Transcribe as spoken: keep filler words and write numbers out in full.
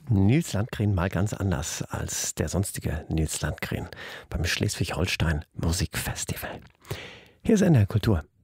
Nils Landgren mal ganz anders als der sonstige Nils Landgren beim Schleswig-Holstein Musikfestival. Hier ist N D R Kultur.